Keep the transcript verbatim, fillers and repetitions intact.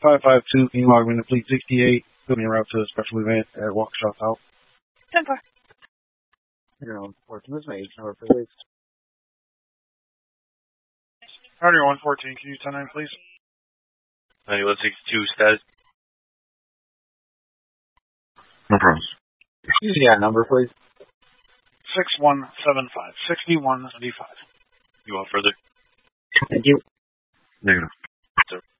five five two, can you log me into Fleet sixty-eight? Put me en route to a special event at Waukesha South. ten four. You're on fourteen. What's my age number, please? County one fourteen, can you ten nine, please? ninety-one sixty-two, status. No problem. Yeah, number, please. six one seven five, sixty-one seventy-five. You want further? Thank you. Negative. Sir.